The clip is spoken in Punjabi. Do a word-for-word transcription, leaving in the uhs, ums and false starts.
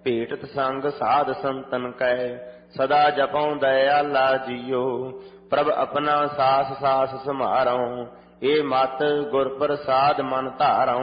ਭੇਟਤ ਸੰਗ ਸਾਧ ਸੰਤਨ ਕੈ ਸਦਾ ਜਪਉ ਦਇਆਲਾ ਜੀਓ। ਪ੍ਰਭ ਆਪਣਾ ਸਾਸ ਸਾਸ ਸਮਾਰਉ ਏ ਮਤ ਗੁਰ ਪ੍ਰਸਾਦ ਮਨ ਧਾਰਉ।